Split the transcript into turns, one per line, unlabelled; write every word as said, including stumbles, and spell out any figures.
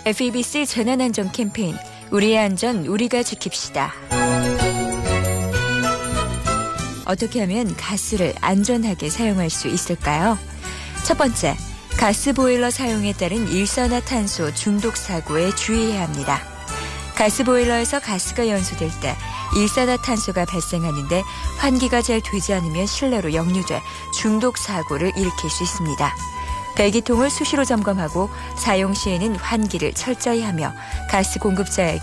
에프이비씨 재난안전 캠페인 우리의 안전 우리가 지킵시다. 어떻게 하면 가스를 안전하게 사용할 수 있을까요? 첫 번째, 가스보일러 사용에 따른 일산화탄소 중독 사고에 주의해야 합니다. 가스보일러에서 가스가 연소될 때 일산화탄소가 발생하는데 환기가 잘 되지 않으면 실내로 역류돼 중독 사고를 일으킬 수 있습니다. 배기통을 수시로 점검하고 사용 시에는 환기를 철저히 하며 가스 공급자에게